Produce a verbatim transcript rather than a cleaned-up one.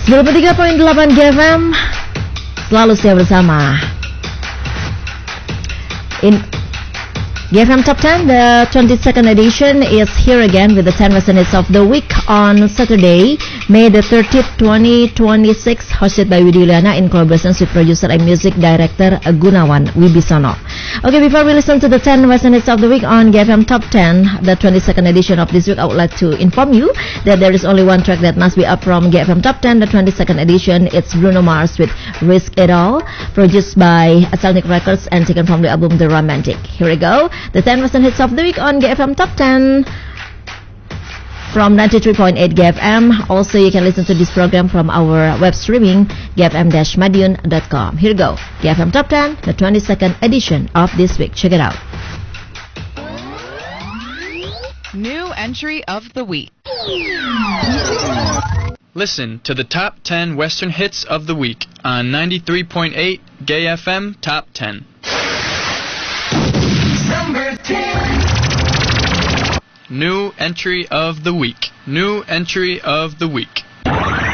dua puluh tiga koma delapan G F M, selalu setia bersama. In G F M Top ten, the twenty-second edition is here again with the ten Western Hits of the Week on Saturday, May the thirtieth, twenty twenty-six, hosted by Widi Uliana in collaboration with producer and music director Gunawan Wibisono. Okay, before we listen to the ten Western Hits of the Week on G F M Top ten, the twenty-second edition of this week, I would like to inform you that there is only one track that must be up from G F M Top ten, the twenty-second edition. It's Bruno Mars with Risk It All, produced by Celtic Records and taken from the album The Romantic. Here we go. The ten Western Hits of the Week on G F M Top ten from ninety-three point eight G F M. Also, you can listen to this program from our web streaming, g f m dash madiun dot com. Here we go. G F M Top ten, the twenty-second edition of this week. Check it out. New entry of the week. Listen to the top ten Western Hits of the Week on ninety-three point eight Gay F M Top ten. Number ten. New entry of the week. New entry of the week.